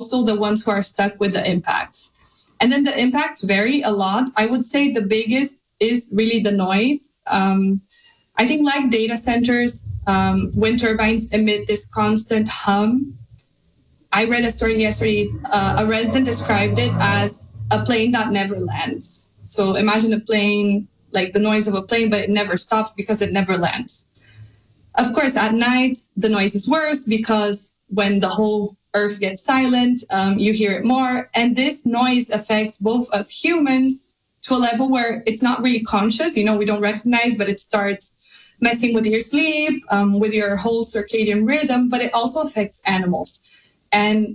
also the ones who are stuck with the impacts. And then the impacts vary a lot. I would say the biggest is really the noise. I think like data centers, wind turbines emit this constant hum. I read a story yesterday. A resident described it as a plane that never lands. So imagine a plane, like the noise of a plane, but it never stops because it never lands. Of course, at night, the noise is worse because when the whole earth gets silent, you hear it more. And this noise affects both us humans to a level where it's not really conscious. We don't recognize, but it starts messing with your sleep, with your whole circadian rhythm, but it also affects animals. And,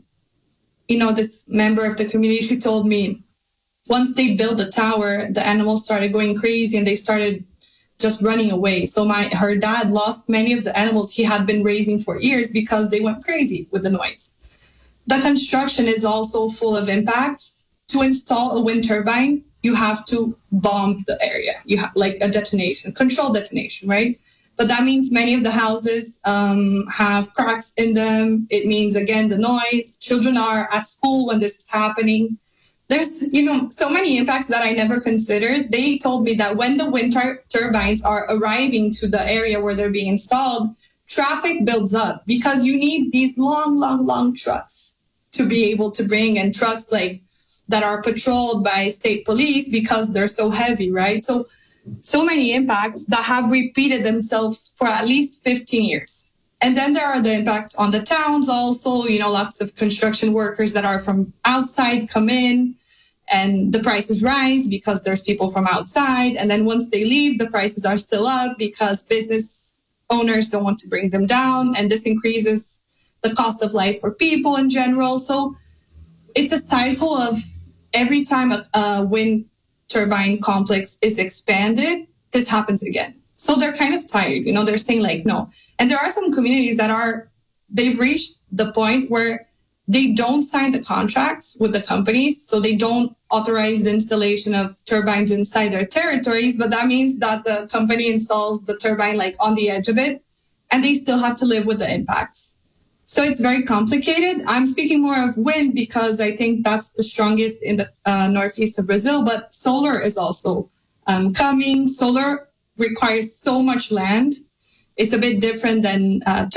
this member of the community, she told me once they built the tower, the animals started going crazy and they started just running away. So her dad lost many of the animals he had been raising for years because they went crazy with the noise. The construction is also full of impacts. To install a wind turbine, you have to bomb the area. You have like a detonation, controlled detonation, right? But that means many of the houses have cracks in them. It means, again, the noise. Children are at school when this is happening. There's, so many impacts that I never considered. They told me that when the wind turbines are arriving to the area where they're being installed, traffic builds up because you need these long trucks to be able to bring, and trucks that are patrolled by state police because they're so heavy, right? So many impacts that have repeated themselves for at least 15 years. And then there are the impacts on the towns also, lots of construction workers that are from outside come in and the prices rise because there's people from outside. And then once they leave, the prices are still up because business owners don't want to bring them down. And this increases the cost of life for people in general. So it's a cycle of every time a wind turbine complex is expanded, this happens again. So they're kind of tired, they're saying no. And there are some communities they've reached the point where they don't sign the contracts with the companies. So they don't authorize the installation of turbines inside their territories, but that means that the company installs the turbine on the edge of it, and they still have to live with the impacts. So it's very complicated. I'm speaking more of wind because I think that's the strongest in the northeast of Brazil, but solar is also coming. Solar requires so much land. It's a bit different than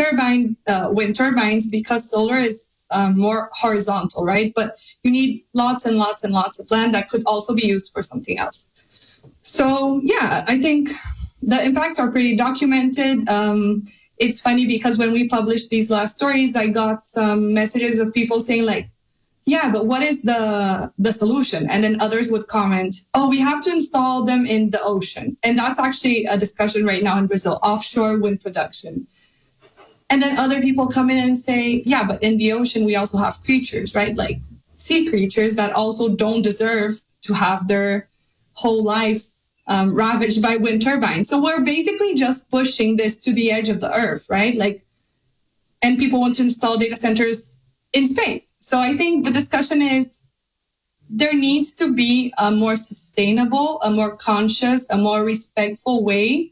wind turbines because solar is more horizontal, right? But you need lots and lots and lots of land that could also be used for something else. So yeah, I think the impacts are pretty documented. It's funny because when we published these last stories, I got some messages of people saying yeah, but what is the solution? And then others would comment, we have to install them in the ocean. And that's actually a discussion right now in Brazil, offshore wind production. And then other people come in and say, yeah, but in the ocean, we also have creatures, right? Like sea creatures that also don't deserve to have their whole lives ravaged by wind turbines. So we're basically just pushing this to the edge of the earth, right? And people want to install data centers in space. So I think the discussion is there needs to be a more sustainable, a more conscious, a more respectful way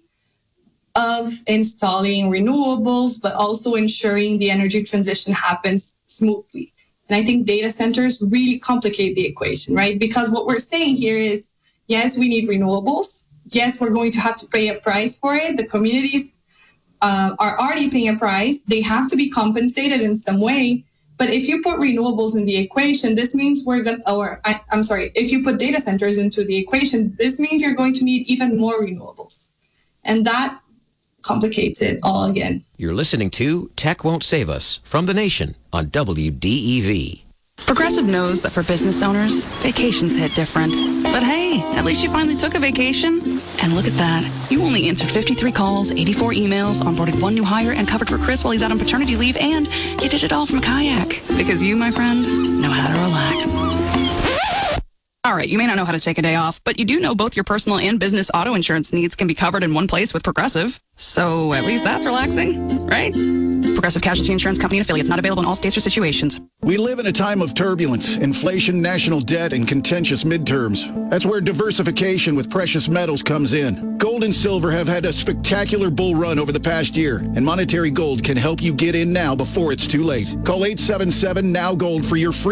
of installing renewables, but also ensuring the energy transition happens smoothly. And I think data centers really complicate the equation, right? Because what we're saying here is, yes, we need renewables. Yes, we're going to have to pay a price for it. The communities are already paying a price. They have to be compensated in some way. But if you put renewables in the equation, this means if you put data centers into the equation, this means you're going to need even more renewables. And that complicates it all again. You're listening to Tech Won't Save Us from The Nation on WDEV. Progressive knows that for business owners, vacations hit different. But hey, at least you finally took a vacation. And look at that. You only answered 53 calls, 84 emails, onboarded one new hire, and covered for Chris while he's out on paternity leave, and you did it all from a kayak. Because you, my friend, know how to relax. All right, you may not know how to take a day off, but you do know both your personal and business auto insurance needs can be covered in one place with Progressive. So at least that's relaxing, right? Progressive Casualty Insurance Company and affiliates, not available in all states or situations. We live in a time of turbulence, inflation, national debt, and contentious midterms. That's where diversification with precious metals comes in. Gold and silver have had a spectacular bull run over the past year, and Monetary Gold can help you get in now before it's too late. Call 877-NOW-GOLD for your free